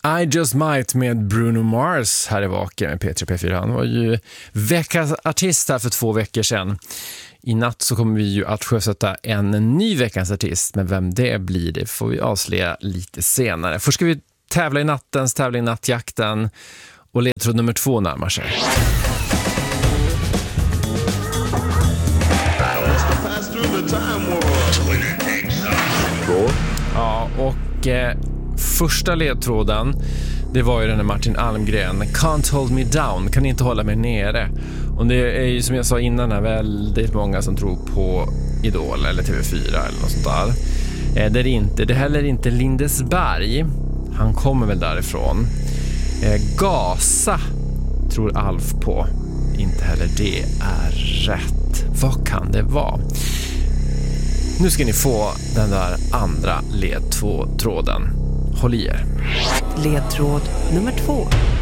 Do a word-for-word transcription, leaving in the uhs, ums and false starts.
I Just Might med Bruno Mars här i Vaken med P tre P fyra. Han var ju veckans artist här för två veckor sedan. I natt så kommer vi ju att sjösätta en ny veckans artist, men vem det blir det får vi avslöja lite senare. Först ska vi tävla i nattens tävling Nattjakten, och ledtråd nummer två närmar sig. Ja, och eh, första ledtråden, det var ju den här Martin Almgren, Can't hold me down, kan inte hålla mig nere. Och det är ju som jag sa innan här, väldigt många som tror på Idol eller T V fyra eller något sånt där. Eh, det är inte, det är heller inte Lindesberg, han kommer väl därifrån. Eh, Gasa tror Alf på, inte heller det är rätt. Vad kan det vara? Nu ska ni få den där andra ledtråden. Håll i er. Ledtråd nummer två.